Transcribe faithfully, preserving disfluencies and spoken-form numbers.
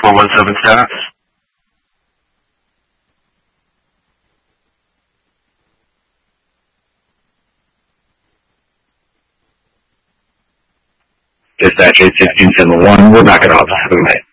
four one seven status. Dispatch eight sixteen seven one, we're knocking off. Have a good night.